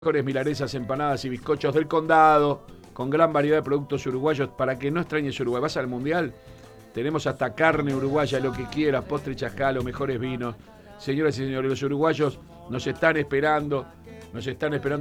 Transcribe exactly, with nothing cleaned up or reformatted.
Mejores milanesas, empanadas y bizcochos del condado, con gran variedad de productos uruguayos para que no extrañes Uruguay. ¿Vas al mundial? Tenemos hasta carne uruguaya, lo que quieras, postre chascalo, mejores vinos. Señoras y señores, los uruguayos nos están esperando, nos están esperando.